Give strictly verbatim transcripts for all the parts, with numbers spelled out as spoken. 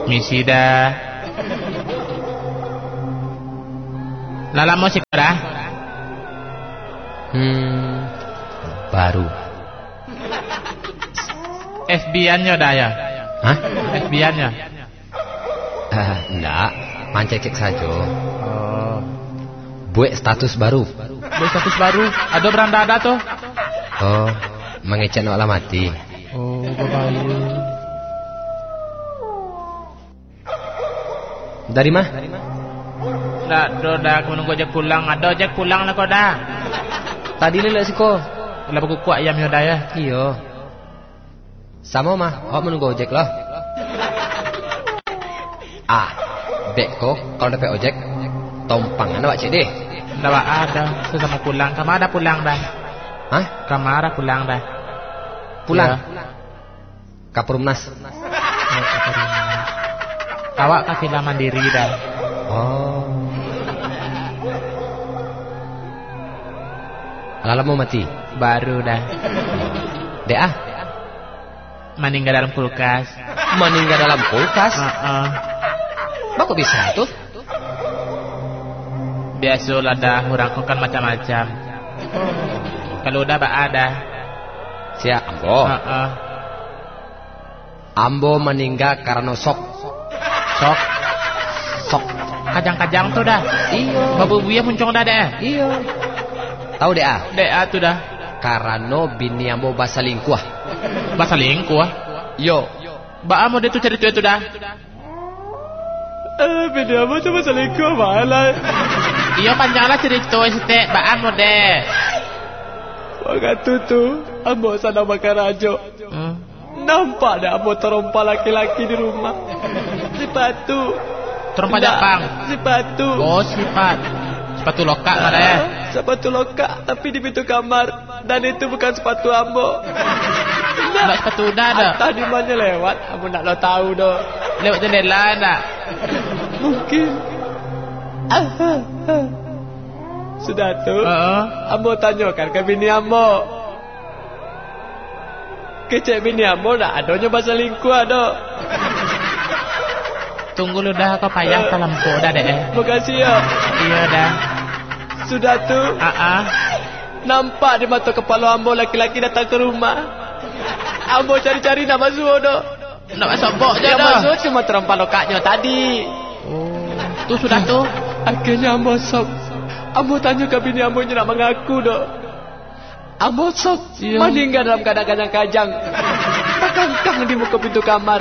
Misi dah. Lala musik dah. Hmm, baru. F B I-nya dah ya? Hah? F B I-nya? Uh, enggak, mancekek saja. Oh. Buat status baru. Buat status baru. Ada beranda ada tuh. Oh, mengecek no alamati. Oh, babayu. Dari mah? Dah, dah, dah. Aku menunggu ojek pulang. Ada ojek pulang lah kau dah. Tadi lelak sih kau. Lah aku kuat ayamnya dah ya. Iyo. Sama mah, kau menunggu ojek loh. Ah, dek kok kalau dapat ojek, tompangan awak cik deh. Dah ada, sesama pulang. Kamu ada pulang dah. Hah? Kamu ada pulang dah. Pulang? Ya. Kapurumnas. Awak kafilah mandiri dah. Oh. Lala mau mati? Baru dah. Dek ah? Meninggal dalam kulkas. Meninggal dalam kulkas? Uh-uh. Kok bisa tuh? Biasalah dah, orang kan macam-macam. Kalau udah bak ada. Siap, Ambo. Uh-uh. Ambo meninggal karena sok. Sok? Sok. Kajang-kajang tuh dah. Iyo. Babu buaya muncung dah deh. Iyo. Tahu deh ah? Deh ah tuh dah. Karena bini Ambo bahasa lingkuah. Bahasa lingkuah? Yo. Bak amo dia tuh cerita itu dah. Eh, bini Ambo tuh bahasa lingkuah malah. Iya panjanglah cerita itu bak amo deh. Waktu tuh Ambo sana makan rajo. Hmm. Nampak dah Ambo terompa laki-laki di rumah. Sepatu. Terompa Jepang. Sepatu. Oh sifat. Sepatu lokal mana ya? Sepatu lokal tapi di pintu kamar. Dan itu bukan sepatu Ambo. Nak sepatu udah ada. Tadi mana lewat? Ambo nak lo tahu doh. Lewat jendela nak. Mungkin. Ah, ah, ah. Sudah tuh. Uh-uh. Ambo tanyakan ke bini Ambo. Kecek bini Ambo nak adanya bahasa lingkuah doh. Tunggu lu dah kau payah uh, lampu dah deh. Makasih ya. Iya dah. Sudah tuh. Ah uh-uh. Nampak di mata kepala Ambo laki-laki datang ke rumah. Ambo cari-cari nak masuk doh. Nak masuk bok je dah. dah. Masuk cuma terompa lokaknya tadi. Oh, tu sudah tu. Akhirnya Ambo sok. Ambo tanya ke bini Ambo nak mengaku doh. Ambo sok ya. Meninggal dalam keadaan kajang-kajang. Terkangkang di muka pintu kamar.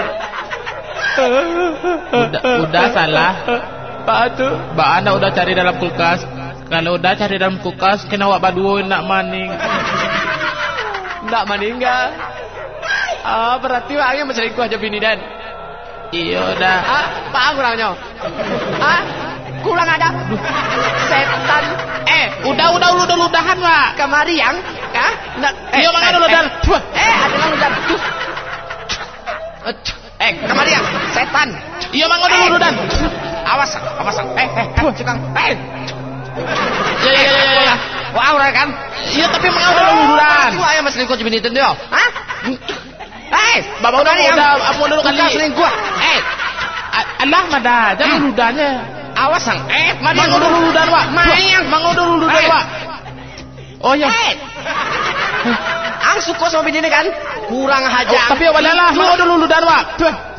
Udah, udah salah. Pak tu. Mbak anda udah cari dalam kulkas. Kalau udah cari dalam kulkas, kena awak baduin nak maning. Nak meninggal. Ah, berarti orangnya berselingkuh aja bini dan. Iya dah. Ah, pak kurangnya. Ah, kurang ada. Setan. Eh, udah udah udah udah ludahan pak. Kemari yang, kah? Nak. Iya eh, mana ludahan? Eh, eh ada yang ludahan. Eh, kemari yang, setan. Iya mana udah ludahan. Awas, awas. Eh, eh, cekang. Eh. Ya ya ya ya. Wah, orang kan? Iya tapi mana udah ludahan. Itu ayam selingkuh bini itu dia. Hah? Eh, bapak udah udah apa dulu kali. Selingkuh. Eh. Allah mada, jangan ludahnya. Awas sang. Eh, mana udah ludahan pak? Mayang, mana udah ludahan pak? Oh ya. Eh. Ang suka sama bini ini kan? Kurang hajar. Tapi awalnya lah, mana udah ludahan pak?